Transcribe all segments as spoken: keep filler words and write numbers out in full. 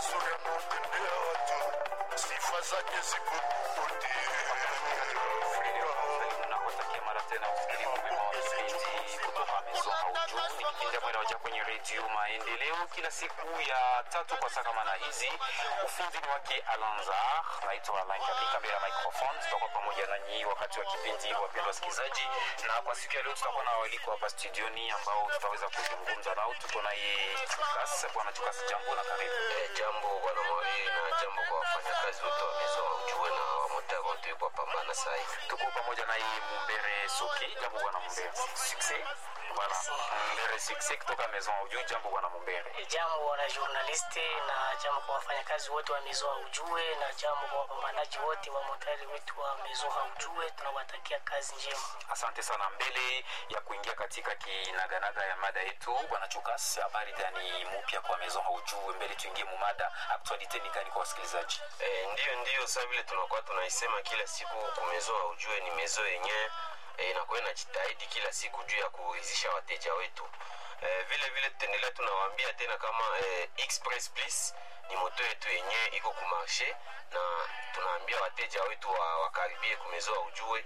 mazuri anaotendea watu, sifa zake ziko popote. Nawatakia mara tena usikilivu mwema wa kipindi kutoka Maison Audio. Ni kipindi ambayo inawaja kwenye redio Maendeleo kila siku ya tatu kwa saa kama na hizi. Ufundi ni wake Alanzar, naitwa Alain Kabika mbele ya microphone. Tutakuwa pamoja nanyi wakati wa kipindi, wapendwa wasikilizaji. Na kwa siku ya leo tutakuwa na waliko hapa studioni ambao tutaweza kuzungumza nao. Tuko naye Chukas, bwana Chukas, jambo na karibu. Eh, jambo bwana Mwari, na jambo kwa wafanyakazi wote wa Maison Audio na wamotari wote kwa pambana sasa hivi. Tuko pamoja naye Mumbere Soki, jambo bwana Mumbere. Success. Bwana Mumbere Success kutoka Maison Audio, jambo bwana Mumbere. Jambo wana journaliste, na jambo kwa wafanyakazi wote wa Maison Audio, na jambo kwa wapambanaji wote wa motari wetu wa Maison Audio. Tunawatakia kazi njema. Asante sana. Mbele ya kuingia katika kinaganaga ya mada yetu, bwana Chukas, habari gani mpya kwa Maison Audio? Mbele tuingie mu mada, actuality ni gani kwa wasikilizaji? Eh, ndio ndio sasa vile tunakuwa tunaisema kila siku kwa Maison Audio, ni Maison yenyewe e, inakuwa inajitahidi kila siku juu ya kuridhisha wateja wetu. E, vile vile tutaendelea tunawaambia tena kama e, Express Plus ni moto yetu yenyewe iko ku marché, na tunaambia wateja wetu wa, wakaribie ku Maison Audio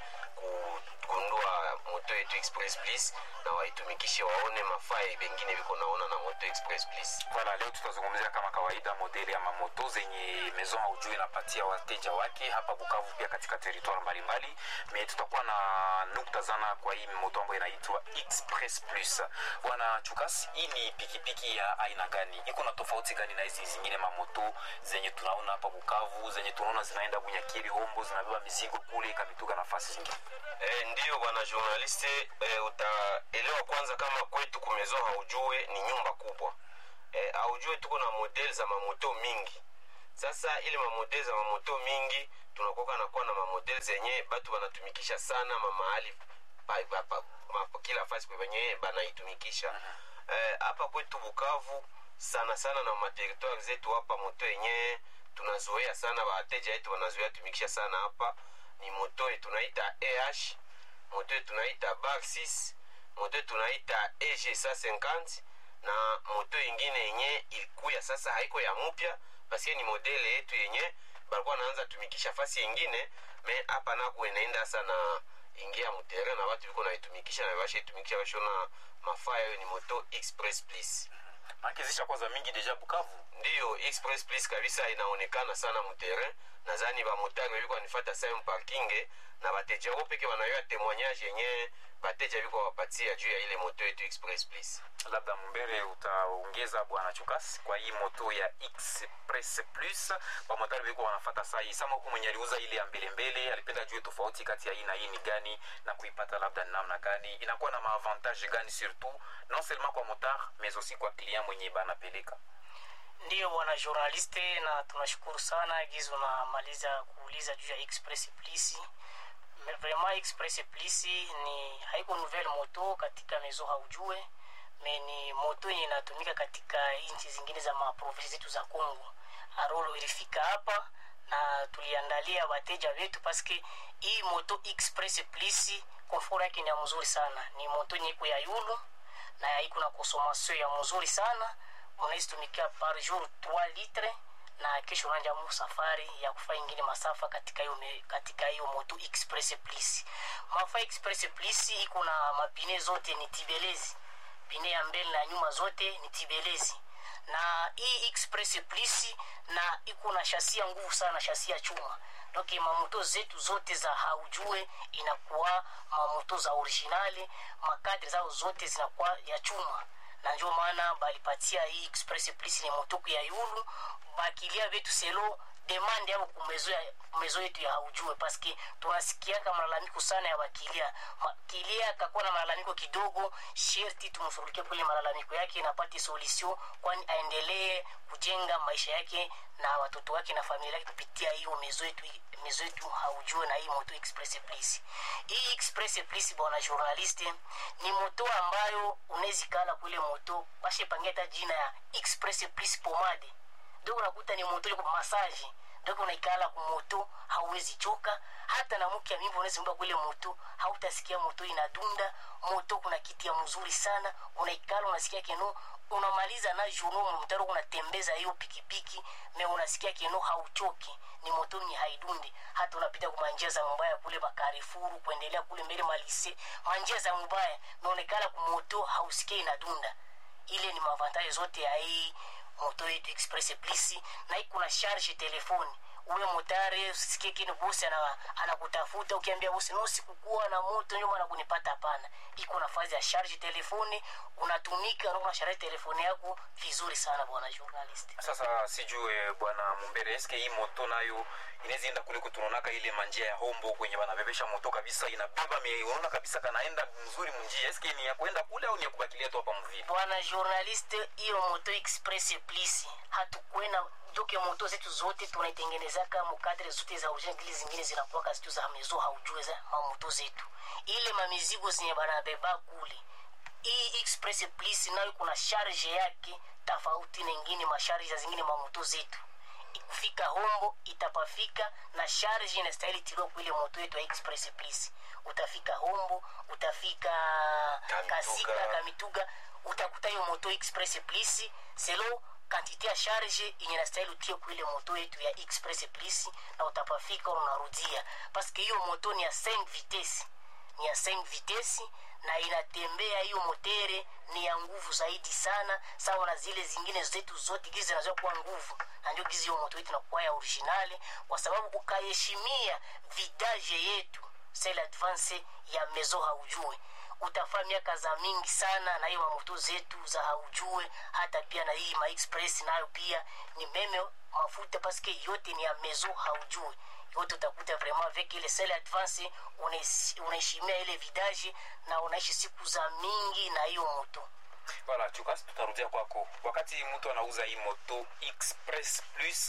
kugundua moto yetu Express Plus na waitumikishe, waone mafai mengine viko naona na moto Express Plus. Voilà, leo tutazungumzia kama kawaida modeli ya mamoto zenye Maison Audio inapatia wateja wake hapa Bukavu pia katika territoire mbalimbali. Mais tutakuwa na nukta zana kwa hii moto ambayo inaitwa Express Plus. Bwana Chukas, hii ni pikipiki ya aina gani? Iko na tofauti gani na hizi zingine mamoto zenye tunaona hapa Bukavu, zenye tunaona zinaenda Bunyakiri, Hombo, zinabeba mizigo kule Kamituga na nafasi zingine? Eh, ndio bwana journaliste, eh, utaelewa kwanza kama kwetu ku Maison Audio ni nyumba kubwa. Eh, Audio tuko na model za mamoto mingi. Sasa ile mamodel za mamoto mingi tunakoka na kuwa na mamodel zenye batu wanatumikisha sana mamahali pa, pa, pa, pa, kila fasi kwa wenye banaitumikisha. Eh, hapa kwetu Bukavu sana sana na materitoire zetu hapa moto yenye tunazoea sana, wateja wetu wanazoea tumikisha sana hapa ni moto tunaita E H, moto tunaita Bar six, moto tunaita E G one fifty, na moto ingine yenye ilikuya sasa haiko ya mpya basi ni modele yetu yenye balikuwa naanza tumikisha fasi nyingine. Me hapa nako inaenda sana ingia mtere na watu biko naitumikisha na bashe tumikisha basho na mafaya, ni moto Express Plus. Makizisha kwanza mingi deja Bukavu. Ndio Express Plus kabisa inaonekana sana mtere. Nadhani ba motari biko nifuata same parking na bateja wao peke wanayoa témoignage yenye bateja biko wapatia juu ya ile moto yetu Express Plus. Labda Mumbere utaongeza bwana Chukas kwa hii moto ya Express Plus, ba motari biko wanafuata saa hii sama huko mwenye aliuza ile ya mbele mbele alipenda juu tofauti kati ya hii na hii ni gani na kuipata labda namna gani, inakuwa na maavantage gani surtout non seulement kwa motar mais aussi kwa client mwenye banapeleka? Ndio bwana journaliste, na tunashukuru sana gizo na maliza kuuliza juu ya Express Plus. Vraiment Express Plus ni haiko nouvelle moto katika Maison Audio, mais ni moto yenye inatumika katika nchi zingine za maprovince zetu za Kongo. Arolo ilifika hapa na tuliandalia wateja wetu paske hii moto Express Plus confort yake ni mzuri sana. Ni moto yenye iko ya yulu na iko na consommation ya mzuri sana. Unaistumikia par jour trois litres na kesho unanja mu safari ya kufanya ingine masafa katika hiyo katika hiyo moto Express Plus. Mafa Express Plus iko na mapine zote ni tibelezi. Pine ya mbele na nyuma zote ni tibelezi. Na hii Express Plus na iko na chassis ya nguvu sana, chassis ya chuma. Donc mamoto zetu zote za Audio inakuwa mamoto za originali, makadri zao zote zinakuwa ya chuma. Na ndio maana balipatia hii Express Plus ni moto ya yulu bakilia vetu selo demande yao kumezo ya kumezo yetu ya Audio, paske tunasikia kama malalamiko sana ya wakilia kilia akakuwa na malalamiko kidogo, sherti tumshughulikie kule malalamiko yake na pati solution, kwani aendelee kujenga maisha yake na watoto wake na familia yake kupitia hiyo mezo yetu mezo yetu Audio na hii moto Express Plus. Hii Express Plus bwana journaliste ni moto ambayo unezikala kule moto bashe pangeta jina ya Express Plus pomade. Ndio unakuta ni moto ile kwa massage. Ndio unaikala kwa moto hauwezi choka, hata na mke mimi unaweza mba kule moto hautasikia moto inadunda. Moto kuna kiti ya mzuri sana, unaikala unasikia keno unamaliza na journée mtaro unatembeza hiyo pikipiki me unasikia kino hauchoki, ni moto ni haidunde. Hata unapita kwa njia za mbaya kule Bakarifuru kuendelea kule mbele Malise, manjia za mbaya naonekana kwa moto hausikie inadunda. Ile ni mavantaje zote ya hii moto yetu Express Plus. Na iko na charge telefoni, uwe motare usisikie kini bosi ana anakutafuta ukiambia bosi no sikukua na moto nyuma na kunipata, hapana. Iko na fazi ya charge telefoni, unatumika na unasharge telefoni yako vizuri sana bwana journalist. Sasa sijue bwana Mumbere, eske hii moto nayo inaweza enda kule kutunonaka ile manjia ya Hombo kwenye banabebesha moto kabisa inabeba mimi unaona kabisa kanaenda mzuri munjia, eske ni ya kwenda kule au ni ya kubakilia tu hapa mvili? Bwana journalist, hiyo moto Express Plus hatukwenda doke moto zetu zote tunaitengeneza kama mkadre zote za ujengili, zingine zinakuwa kazi za mezo haujue za moto zetu. Ile mamizigo zenye banabeba kule, hii Express Plus nayo kuna charge yake tofauti na nyingine masharge zingine mamoto zetu. Ikifika Hombo itapafika na charge inastahili tilo kwa ile moto yetu ya Express Plus. Utafika Hombo, utafika Kasika, Kamituga, utakuta hiyo moto Express Plus selo quantité ya charge inastahili utie kwa ile moto yetu ya Express Plus, na utapafika unarudia parce que hiyo moto ni ya cinq vitesi, ni ya cinq vitesi na inatembea. Hiyo motere ni ya nguvu zaidi sana, sawa na zile zingine zetu zote gizi zinazo kwa nguvu. Na ndio gizi hiyo moto yetu inakuwa ya original, kwa sababu ukaheshimia vidage yetu c'est l'advance ya mezo haujue. Utafanya miaka za mingi sana na hiyo moto zetu za haujue. Hata pia na hii ma Express nayo pia ni meme mafuta parce que yote ni ya mezo haujue. Yote utakuta vraiment avec ile seule advance unaheshimia ile vidage na unaishi siku za mingi na hiyo moto. Voilà, tukasi tutarudia kwako. Wakati mtu anauza hii moto Express Plus,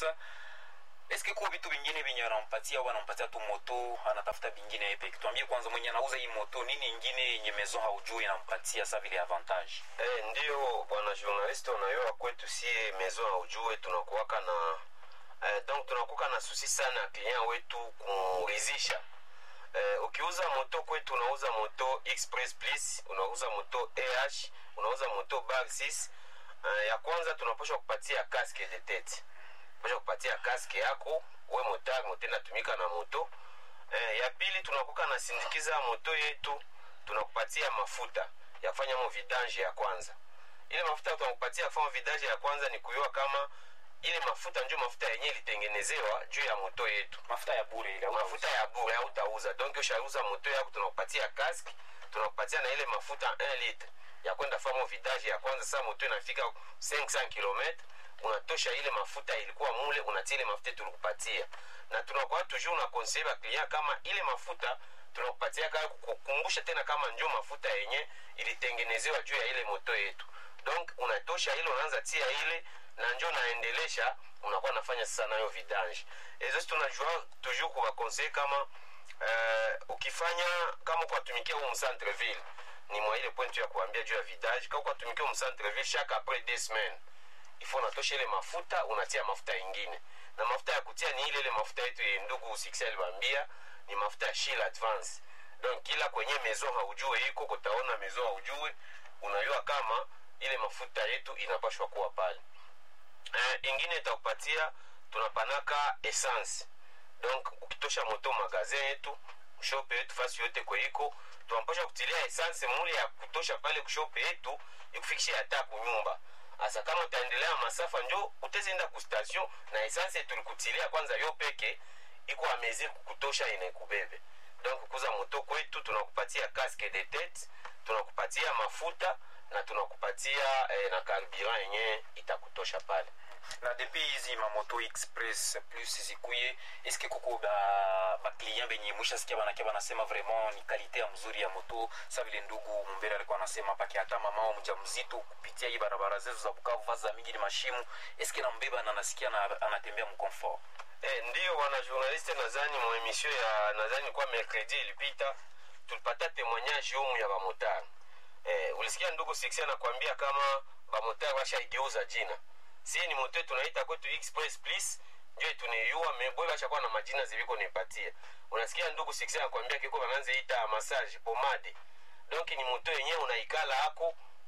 eske kwa vitu vingine vyenye anampatia au anampatia tu moto anatafuta vingine yepe? Tuambie kwanza mwenye anauza hii moto nini nyingine yenye mezo haujui inampatia sa vile avantage? Eh, ndio bwana journalist, unayoa kwetu si mezo haujui tunakuwaka na eh, donc tunakuwa na susi sana client wetu kurizisha. Eh, ukiuza moto kwetu unauza moto Express Plus, unauza moto A H, unauza moto Bag six. Eh, ya kwanza tunapaswa kupatia casque de tête. Tunapaswa kupatia casque yako wewe motar motenda tumika na moto. Eh, ya pili tunakuwa na sindikiza moto yetu, tunakupatia mafuta ya kufanya mo vidange ya kwanza. Ile mafuta tunakupatia kufanya vidange ya kwanza ni kuyoa kama ile mafuta ndio mafuta yenyewe ilitengenezewa juu ya moto yetu. Mafuta ya bure ile, mafuta ya bure au utauza. Donc ushauza moto yako tunakupatia casque, tunakupatia na ile mafuta un litre ya kwenda famo vidage ya kwanza. Sasa moto inafika cinq cents kilomita, unatosha ile mafuta ilikuwa mule, unatia ile mafuta tulikupatia. Na tunakuwa toujours na conseil client kama ile mafuta tunakupatia kama kukumbusha tena kama ndio mafuta yenyewe ilitengenezewa juu ya ile moto yetu. Donc unatosha ile, unaanza tia ile na njoo naendelesha, unakuwa nafanya sasa nayo vidange. Ezo tunajua toujours kwa conseil kama uh, ukifanya kama kwa tumikia au centre ville, ni mwa ile point ya kuambia juu ya vidange. Kama kwa tumikia au centre ville chaque après deux semaines, il faut natosha ile mafuta, unatia mafuta nyingine. Na mafuta ya kutia ni ile ile mafuta yetu ya ndugu Sixel bambia, ni mafuta ya Shell Advance. Donc kila kwenye maison haujue iko kutaona maison haujue, unajua kama ile mafuta yetu inapashwa kuwa pale. Eh, ingine itakupatia tunapanaka essence. Donc ukitosha moto magazin yetu, shop yetu fasi yote kwa iko, tunapasha kutilia essence mule ya kutosha pale kushop yetu ikufikishe hata kunyumba. Asa kama utaendelea masafa njoo utaenda ku station na essence tulikutilia kwanza yo peke iko amezi kutosha inakubebe. Donc kuza moto kwetu tunakupatia casque de tête, tunakupatia mafuta na tunakupatia eh, na carburant yenye itakutosha pale. Na depuis hizi mamoto Express Plus zikuye, eske kuko ba ba client benye musha sikia bana kia banasema vraiment ni qualité ya mzuri ya moto? Sa vile ndugu Mumbere alikuwa anasema paki hata mama mjamzito kupitia hii barabara zetu za Bukavu vaza mingi ni mashimu, eske na mbeba na nasikia na anatembea mkomfort? Eh, ndio wana journaliste, nadhani mo emission ya nadhani kwa mercredi ilipita tulipata témoignage yomu ya bamotari. Eh, ulisikia ndugu Sixia anakuambia kama bamotari washaigeuza jina. Si ni moto tunaita kwetu Express Plus, ndio tunayua meboe bashakuwa na majina ziviko nipatia. Unasikia ndugu Sixia anakuambia kiko bananze ita massage pomade. Donc ni moto yenyewe unaikala hako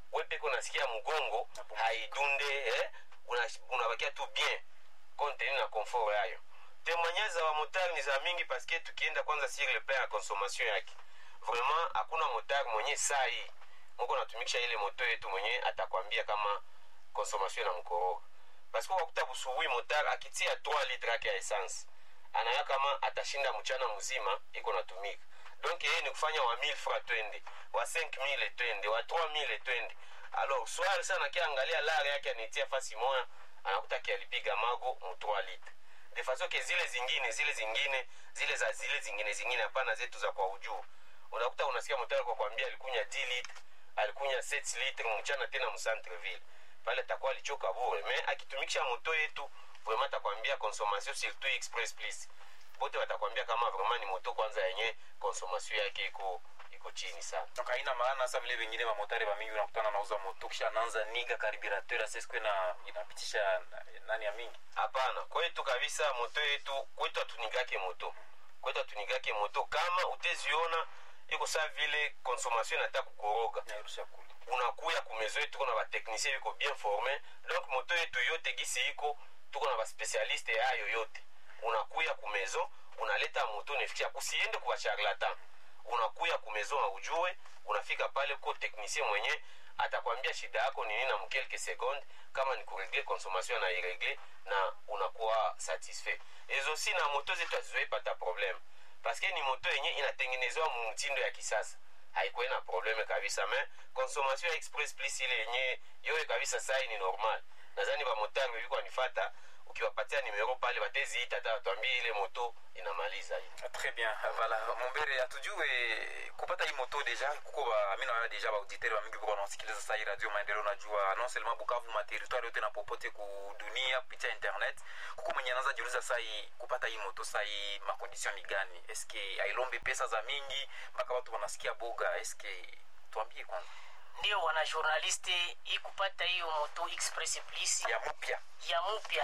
wewe peke unasikia mgongo haidunde eh unabakia tu bien contenu na confort yayo. Témoignage za motari ni za mingi parce que tukienda kwanza sur le plan ya consommation yake vraiment hakuna motari mwenye saa hii mko natumikisha ile moto yetu mwenye atakwambia kama consommation na mkoroga parce que wakuta busubuhi motari akitia trois litres yake ya essence anaya kama atashinda mchana mzima iko natumika. Donc yeye ni kufanya wa mille francs twende wa cinq mille twende wa trois mille twende. Alors swali sana kiangalia lari yake anitia fasi moja anakuta kialipiga mago mu trois litres de façon que zile zingine zile zingine zile za zile zingine zingine hapana zetu za kwa ujuu unakuta unasikia motari kwa kwambia alikunya dix litres alikunya sept litres mchana tena mu centre ville pale takuwa alichoka bure. Mais akitumikisha moto yetu vraiment atakwambia consommation surtout express plus bote watakwambia kama vraiment ni moto kwanza yenye consommation yake iko iko chini sana. Donc haina maana sasa vile vingine wa motari wa mingi unakutana nauza moto kisha anaanza niga carbureteur sasa na inapitisha nani ya mingi. Hapana, kwetu kabisa moto yetu kwetu atunigake moto. Kwetu atunigake moto kama uteziona iko sawa vile consommation inataka kukoroga. Nairusha kule. Unakuya kumezo yetu kuna ba technicien biko bien formé. Donc moto yetu yote gisi iko tuko na ba specialiste yayo yote. Unakuya kumezo unaleta moto nefikisha kusiende kwa charlatan. Unakuya kumezo na ujue unafika pale kwa technicien mwenye atakwambia shida yako ni nini na mkelke seconde kama ni kuregle consommation na iregle na unakuwa satisfait. Ezo si na moto zetu hazizoe pata problème parce que ni moto yenye inatengenezwa mtindo ya kisasa haikuwa na problème kabisa. Mais consommation express plus ile yenye yoye kabisa sai ni normal. Nadhani ba motari wiko wanifuata ukiwapatia numero pale batezi tata tuambie ile moto inamaliza hii. Très bien. Voilà, Mumbere atujue kupata hii moto deja kuko ba mimi naona deja ba auditeur wa mingi kwa wanasikiliza sasa Radio Maendeleo najua non seulement Bukavu ma territoire yote na popote ku dunia kupitia internet kuko mwenye anaanza jiuliza sasa hii kupata hii moto sasa hii ma condition ni gani? Est-ce que ailombe pesa za mingi mpaka watu wanasikia boga? Est-ce que tuambie kwanza. Ndio wana journaliste ikupata hiyo moto express plus ya mpya ya mpya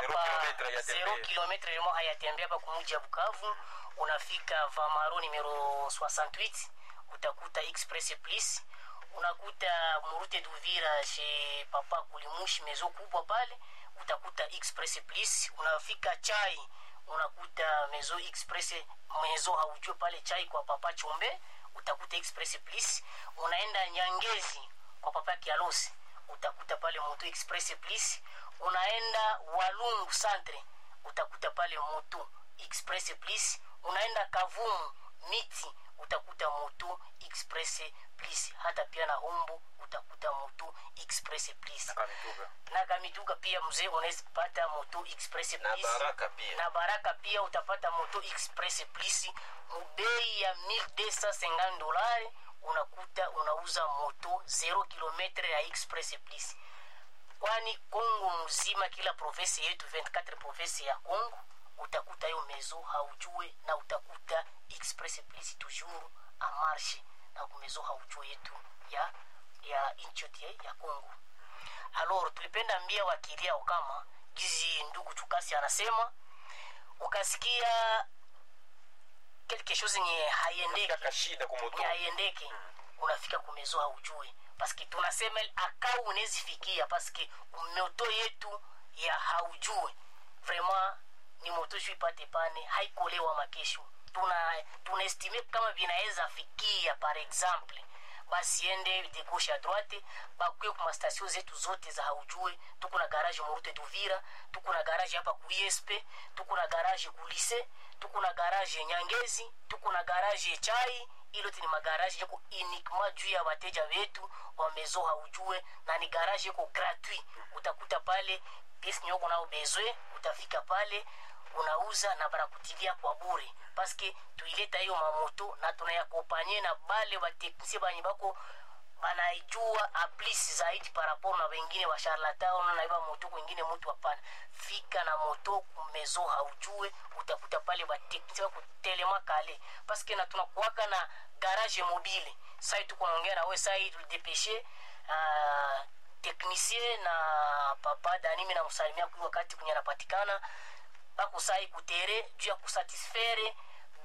hapa zero kilometre lemo hayatembea hapa kumuja Bukavu unafika Vamaro numero soixante-huit utakuta express plus unakuta Murute Duvira chez papa Kulimushi mezo kubwa pale utakuta express plus unafika Chai unakuta mezo express mezo haujue pale Chai kwa papa Chombe utakuta express plus unaenda Nyangezi kwa papa Kialosi utakuta pale moto express plus unaenda Walungu centre utakuta pale moto express plus unaenda Kavumu Miti utakuta moto express plus hata pia na Hombo utakuta moto express plus na Kamituga na Kamituga pia mzee unaweza pata moto express plus na Baraka pia na Baraka pia utapata moto express plus mbei ya mille deux cent cinquante dollars unakuta unauza moto zero kilometre ya express plus. Kwani Kongo mzima kila province yetu vingt-quatre province ya Kongo utakuta hiyo mezo haujue na utakuta express plus toujours a marche na kumezo haujue yetu ya ya inchotie ya Kongo. Alors tulipenda mbia wakilia kama gizi ndugu Tukasi anasema ukasikia quelque chose ni haiendeki kashida kwa moto haiendeki unafika kumezo haujue parce que tunasema akau unezifikia parce que moto yetu ya haujue vraiment ni moto juipate pane haikolewa makesho tuna tunaestime kama vinaweza fikia par exemple basi ende de gauche à droite bakwe kwa station zetu zote za haujue tuko na garage Murute Duvira tuko na garage hapa ku I S P tuko na garage ku lycée tuko na garage Nyangezi tuko na garage Chai ilo ni magaraje yako uniquement juu ya wateja wetu wa mezo haujue na ni garage yako gratuit utakuta pale pesa nyoko nao bezwe utafika pale unauza na barakutilia kwa bure parce que tuileta hiyo mamoto na tunayakopanye na bale wa technicien bani bako banaijua aplis zaidi par rapport na wengine wa charlatan na iba moto wengine mtu hapana fika na moto kumezo haujue utakuta pale wa technicien kwa telema kale parce que na tunakuwaka na garage mobile sasa tuko naongea na wewe sasa tulidepeshe uh, technicien na papa Danimi na msalimia kwa wakati kunya napatikana bako sai kutere juu ya kusatisfaire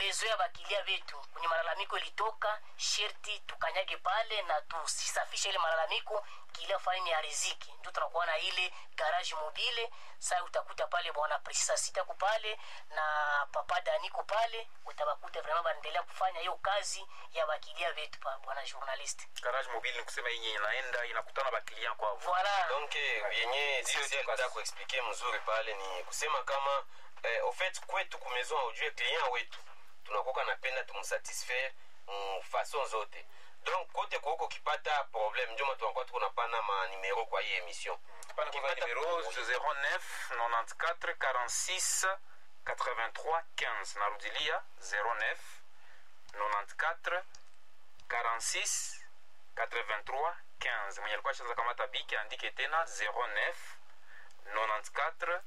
bezo ya bakilia vetu kwenye malalamiko ilitoka, sherti tukanyage pale na tusisafishe ile malalamiko kile fani ya riziki. Ndio tunakuwa na ile garage mobile. Sasa utakuta pale bwana Precisa sita ko pale na papa Daniko pale, utabakuta vraiment baendelea kufanya hiyo kazi ya bakilia vetu pa bwana journalist. Garage mobile ni kusema yenye inaenda inakutana bakilia kwa hapo. Voilà. Donc yenye sisi nataka kuexpliquer mzuri pale ni kusema kama eh, au fait kwetu ku maison aujue client wetu tunakoka napenda tumsatisfaire mm, façon zote. Donc kote koko kipata problem ndio tunakuwa tuko napana ma numero kwa hii emission. Pana kwa numero zéro neuf quatre-vingt-quatre quarante-six quatre-vingt-trois quinze. Narudilia zéro neuf quatre-vingt-quatre quarante-six quatre-vingt-trois quinze. Mwenye alikuwa shanza kama tabiki andike tena zéro neuf quatre-vingt-quatre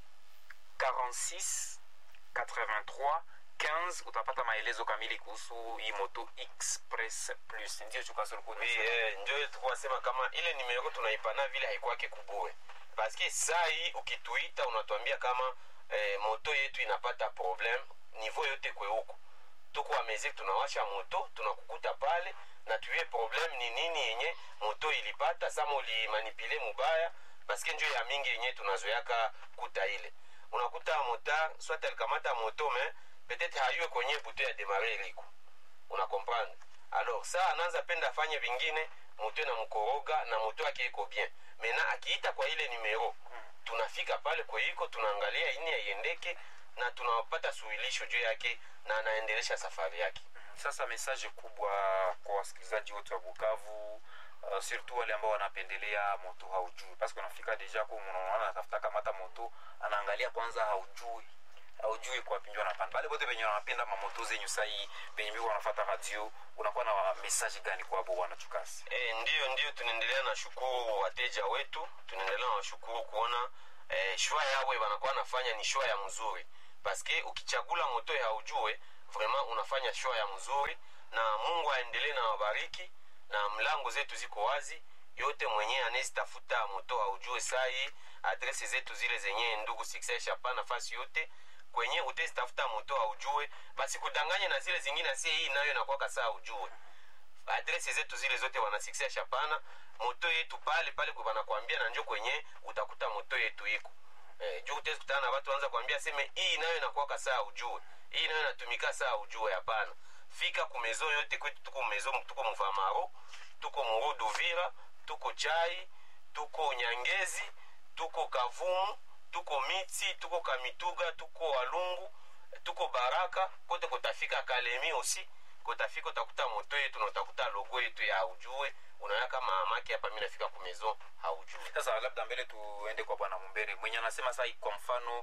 quarante-six quatre-vingt-trois quinze. Utapata maelezo kamili kuhusu hii moto Express Plus. Ndio chukasoro kwa oui, eh, ndio tulikuwa sema kama ile numero tunaipana vile haikuwake kubure. Parce que saa hii ukituita unatuambia kama eh, moto yetu inapata problem niveau yote kwe huko. Tuko amezi tunawasha moto, tunakukuta pale na tuwe problem ni nini yenye moto ilipata, sama ulimanipile mubaya, parce que ndio ya mingi yenye tunazoyaka kuta ile. Unakuta mota soit alikamata moto mais peut-être hayue kwenye bouton ya démarrer iliko. Una comprendre? Alors ça anaanza penda fanye vingine, moto na mkoroga na moto yake iko bien. Mena akiita kwa ile numero, tunafika pale kwa iko tunaangalia ini iendeke na tunapata suluhisho juu yake na anaendelesha safari yake. Sasa message kubwa kwa wasikilizaji wote wa Bukavu, uh, surtout wale ambao wanapendelea moto haujui, parce que unafika deja kwa unaona anatafuta kamata moto, anaangalia kwanza haujui haujui kwa pinjwa na panda. Wale wote wenye wanapenda mamoto zenyu sahi, wenye mbio wanafuata radio, unakuwa na message gani kwa abo wanachukasi? Eh, ndio ndio tunaendelea na shukuru wateja wetu, tunaendelea na shukuru kuona eh, shwa yao wanakuwa nafanya ni shwa ya mzuri. Parce que ukichagula moto ya haujue, vraiment unafanya shwa ya mzuri, na Mungu aendelee na wabariki, na mlango zetu ziko wazi. Yote mwenye anestafuta moto haujue sahi, adresi zetu zile zenye ndugu Success hapa nafasi yote kwenye utestafuta moto haujue, basi kudanganya na zile zingine si hii nayo inakuwa kasa ujue. Adresi zetu zile zote wana Success hapana, moto yetu pale pale kwa wanakuambia na njoo kwenye utakuta moto yetu iko. Eh, juu utakutana na watu waanza kuambia sema hii nayo inakuwa kasa ujue. Hii nayo inatumika saa ujue, hapana. Fika ku maison yote kwetu, tuko maison, tuko Mvamaro, tuko Murudu Vira, tuko Chai, tuko Nyangezi, tuko Kavumu, tuko Mitsi, tuko Kamituga, tuko Walungu, tuko Baraka, kote kutafika Kalemi aussi, kutafika utakuta moto yetu na utakuta logo yetu ya ujue. Unaona kama maki hapa mimi nafika ku maison haujue. Sasa labda mbele tuende kwa bwana Mumbere. Mwenye anasema sasa kwa mfano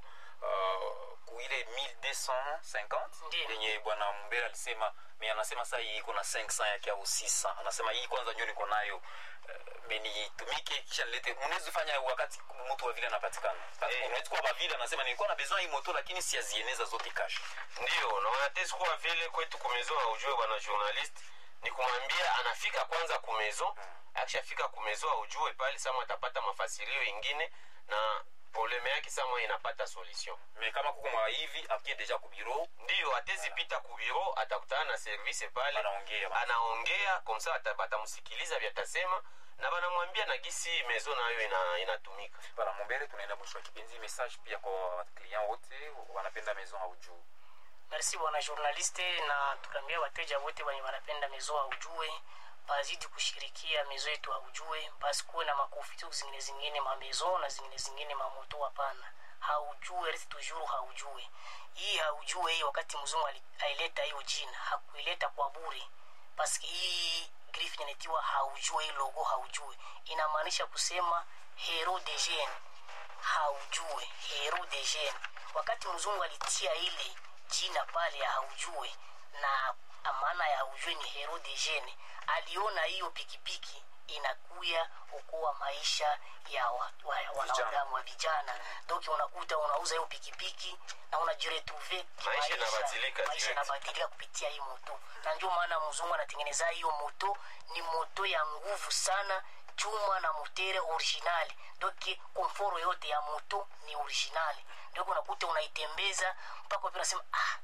uh, kuile mille deux cent cinquante yenye bwana Mumbere alisema, mimi anasema sasa iko na cinq cents yake au six cents. Anasema hii kwanza nyoni niko nayo uh, mimi tumike kisha nilete. Unaweza fanya wakati mtu wa vile anapatikana. Sasa hey, unaweza kwa vile anasema nilikuwa na besoin hii moto lakini siazieneza zote cash. Ndio, na wanatesi kwa vile kwetu ku maison haujue bwana journalist, ni kumwambia anafika kwanza ku maison, akishafika ku maison haujue pale sama atapata mafasirio mengine na probleme yake sama inapata solution. Mais kama kuko hivi akie deja ku bureau, ndio atezi pita ku bureau, atakutana na service pale, anaongea anaongea komsa, atapata msikiliza vya tasema na banamwambia na gisi maison nayo ina, inatumika. Bwana Mumbere, tunaenda mwisho wa kipindi. Message pia kwa client wote wanapenda maison haujue. Merci bwana journaliste, na tunaambia wateja wote wenye wanapenda maison haujue bazidi kushirikia maison yetu haujue, basi kuwe na makofitu zingine zingine ma maison na zingine zingine ma moto. Hapana, haujue resti toujours haujue. Hii haujue hii wakati mzungu aileta hiyo jina hakuileta kwa bure, basi hii griffe inatiwa haujue, hii logo haujue inamaanisha kusema hero de jeune haujue, hero de jeune. Wakati mzungu alitia ile jina pale ya haujue na amana ya haujue ni hero de jeune, aliona hiyo pikipiki inakuya okoa maisha ya watu wa, wanadamu wa vijana. Donc unakuta unauza hiyo pikipiki na unajiretrouver maisha inabadilika, maisha inabadilika kupitia hii moto. Na ndio maana mzungu anatengeneza hiyo moto, ni moto ya nguvu sana, chuma na motere original. Donc komforo yote ya moto ni original. Ndio unakuta unaitembeza mpaka unasema ah,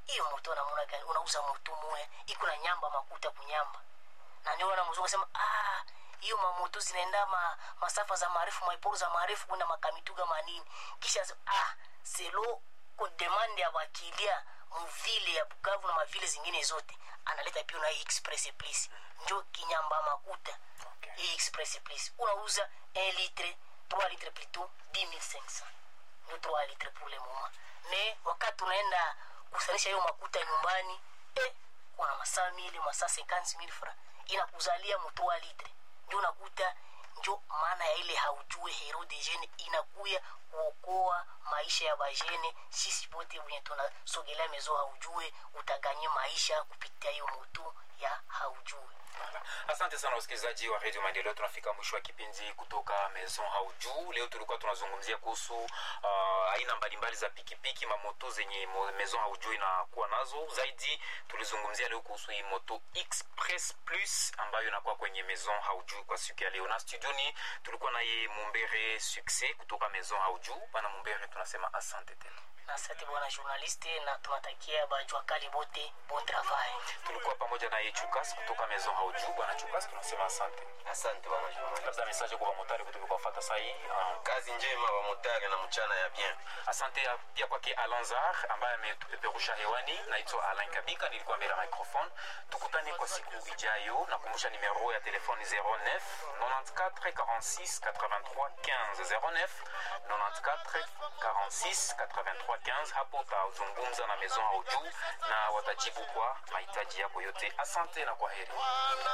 hiyo moto namuna gani unauza moto moya iko na nyamba makuta kunyamba na ndio wana mzungu sema ah hiyo mamoto zinaenda ma, masafa za marefu maiporo za marefu kwenda makamituga manini kisha ah selo kwa demand ya wakilia mvile ya Bukavu na mavile zingine zote analeta pia na express please ndio kinyamba makuta okay. Hii express please unauza un litre trois litres plutôt dix mille cinq cents ndio trois litres pour le moment mais wakati unaenda kusanisha hiyo makuta nyumbani eh kuna masaa mili masaa cinquante mille francs inakuzalia mtoa litre ndio unakuta ndio maana ya ile haujue hero de jeune inakuya kuokoa maisha ya bajene sisi wote wenye tunasogelea mezo haujue utaganye maisha kupitia hiyo moto ya haujue. Asante sana wasikilizaji wa Radio Maendeleo, tunafika mwisho wa kipindi kutoka Maison Haujuu. Leo tulikuwa tunazungumzia kuhusu uh, aina mbalimbali za pikipiki mamoto zenye Maison Haujuu inakuwa nazo. Zaidi tulizungumzia leo kuhusu hii moto Express Plus ambayo inakuwa kwenye Maison Haujuu kwa siku ya leo. Na studioni tulikuwa na yeye Mumbere Success kutoka Maison Haujuu. Bwana Mumbere, tunasema asante tena. Asante bwana journaliste na tunatakia bajwa kali bote bon travail. Tulikuwa pamoja na yeye Chukas kutoka Maison Haujuu. Bwana Chukas, tunasema asante. Asante bwana journaliste. Labda message kwa motari kutoka kwa fata sahi. Uh, kazi njema wa motari na mchana ya bien. Asante pia kwa Alanzar ambaye ametupeperusha hewani. Naitwa Alain Kabika, nilikuwa mbele ya microphone. Tukutane kwa siku ijayo. Nakumbusha numero ya telefoni zero neuf quatre-vingt-quatre quarante-six quatre-vingt-trois quinze zero neuf quatre-vingt-quatre quarante-six quatre-vingt-trois quinze. Hapo utazungumza na Maison Haujuu na watajibu kwa mahitaji yako yote. Asante na kwaheri.